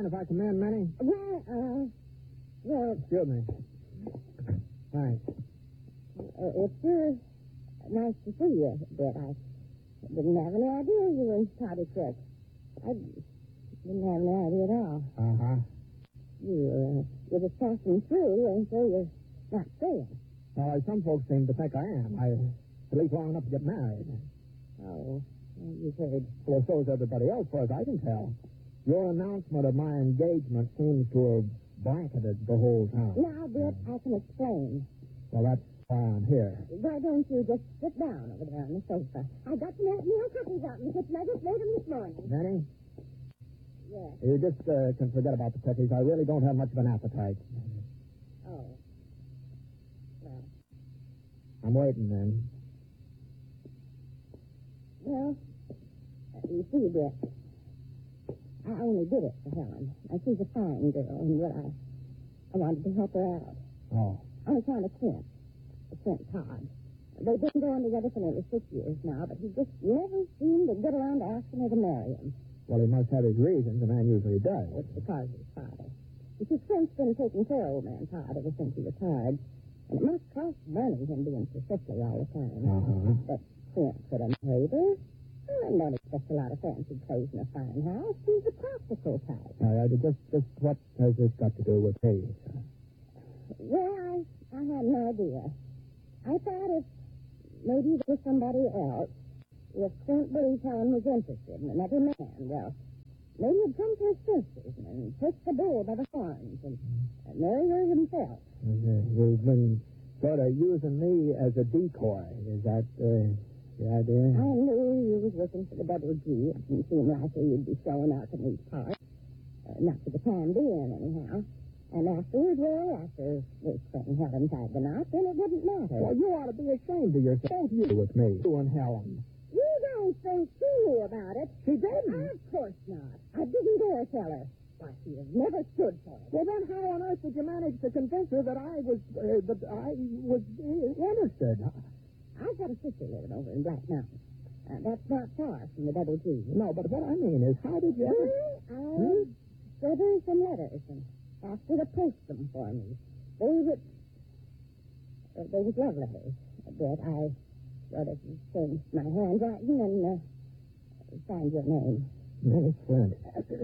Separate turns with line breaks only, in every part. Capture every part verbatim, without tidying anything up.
mind if I come in, Minnie?
Well, uh, well...
Excuse me. Thanks.
Uh, it's sure nice to see you, but I didn't have any idea you were in Toddy Creek. I didn't have any idea at all.
Uh-huh.
You, uh, you're just passing through, and so you're not staying.
Well, some folks seem to think I am. I at least long enough to get married.
Oh, well, you've heard.
Well, so is everybody else, as far as I can tell. Your announcement of my engagement seems to have blanketed the whole town.
Now, Britt, I can explain.
Well, that's why I'm here.
Why don't you just sit down over there on the sofa? I got some oatmeal cookies out in the kitchen. I just made them this morning.
Minnie?
Yes.
You just uh, can forget about the cookies. I really don't have much of an appetite.
Oh. Well.
I'm waiting, then.
Well, uh, you see, Britt, I only did it for Helen. Now, she's a fine girl, and what I, I wanted to help her out.
Oh.
On account of Clint. Clint Todd. They've been going together for nearly six years now, but he just never seemed to get around to asking her to marry him.
Well, he must have his reasons. The man usually does.
It's because of his father. You see, Clint's been taking care of old man Todd ever since he retired, and it must cost money him being so sickly all the time.
Uh-huh.
But Clint could have married her. Oh, and don't expect a lot of fancy clothes in a fine house. She's a practical type.
Uh, just, just what has this got to do with me?
Well, I, I had an idea. I thought if maybe there was somebody else, if Clint believed Helen was interested in another man, well, maybe he'd come to his senses and take the bull by the horns and uh, marry her himself.
Uh, you've been sort of using me as a decoy. Is that uh, the idea?
I knew you was looking for the double G. It didn't seem likely you'd be showing out in these parts. Uh, not for the time being, anyhow. And afterwards, well, after Miss Clint and Helen tied the knot, then it wouldn't matter.
Well, you ought to be ashamed of yourself. You with me. You and Helen.
You don't think she knew about it.
She didn't.
Of course not. I didn't dare tell her. Why, she has never stood for it.
Well, then how on earth did you manage to convince her that I was, uh, that I was uh, interested?
I've got a sister living over in Black Mountain. Uh, that's not far from the Double G.
No, but what I mean is, how did you ever...
Well, I hmm? sent her some letters and asked her to post them for me. They were, uh, they was love letters. But I sort of changed my handwriting and uh, signed your name.
Minnie Flint.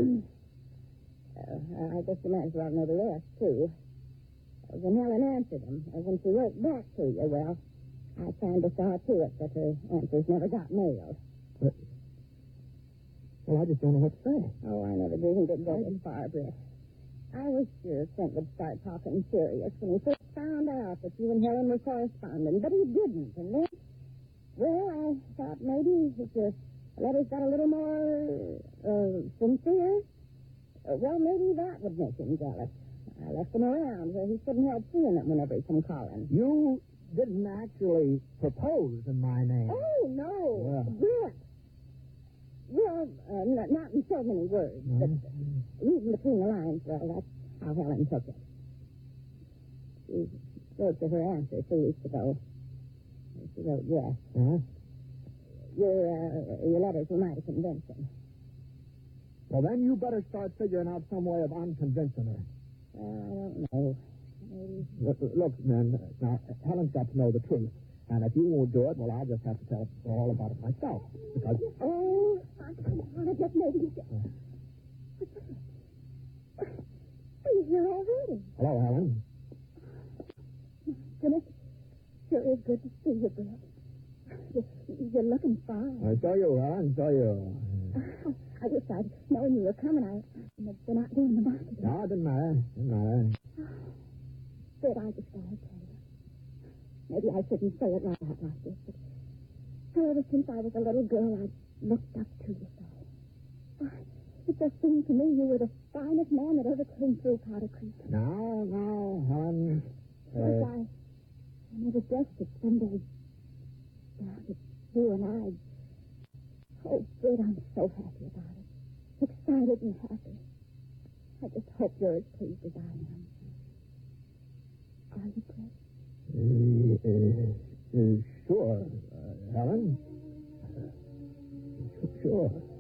uh, I guess you might as well know the rest, too. Uh, when Helen answered them, uh, when she wrote back to you, well, I kind of saw to it that her answers never got mailed.
But, well, I just don't know what to say.
Oh, I never dreamed it'd go this far, Britt. I was sure Clint would start talking serious when he first found out that you and Helen were corresponding, but he didn't. And then, well, I thought maybe if your letters got a little more uh, sincere, uh, well, maybe that would make him jealous. I left them around where he couldn't help seeing them whenever he come calling.
You didn't actually propose in my name.
Oh, no.
Well,
Britt. Well, uh, not, not in so many words, mm-hmm. but uh, reading between the lines, well, that's how Helen took it. She wrote to her answer two weeks ago. She wrote, yes.
Huh?
Your, uh, your letters were mighty convincing.
Well, then you better start figuring out some way of unconvincing her.
Uh, I don't know. Maybe.
Look, look, man, now, Helen's got to know the truth. And if you won't do it, well, I'll just have to tell her all about it myself. Because...
Oh, I just maybe you get... Are you here already?
Hello, Helen.
Goodness, sure is good to see you, Brett. You're, you're looking fine.
I saw you, Helen, saw you.
Uh, I wish I'd known you were coming. I had been out doing the market.
No, it didn't matter. It didn't matter.
Brett, I just got to tell you. Maybe I shouldn't say it right out like this, but ever since I was a little girl, I looked up to you so. It just seemed to me you were the finest man that ever came through Powder Creek.
No, no, Helen.
Uh, yes, I, I never guessed that someday, now that you and I, oh, Britt, I'm so happy about it. Excited and happy. I just hope you're as pleased as I am. Are you, Britt?
Uh, uh, uh, sure, uh, Helen. Uh, sure.